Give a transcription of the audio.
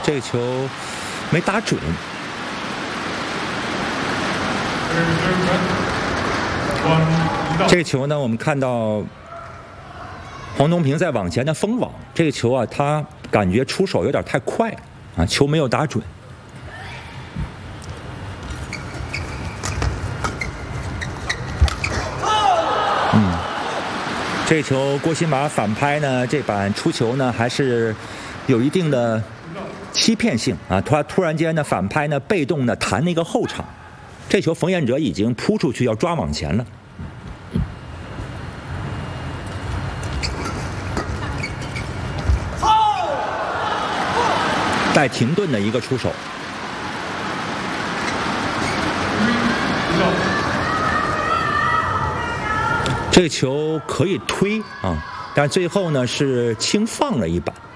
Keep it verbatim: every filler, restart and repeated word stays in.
这个球没打准。这个球呢，我们看到黄东萍在往前的封网，这个球啊，他感觉出手有点太快啊，球没有打准。嗯，这球郭新马反拍呢，这板出球呢还是有一定的欺骗性啊，他突然间呢反拍呢，被动的弹那个后场，这球冯彦哲已经扑出去要抓网前了。带停顿的一个出手，这个球可以推啊，但最后呢是轻放了一板。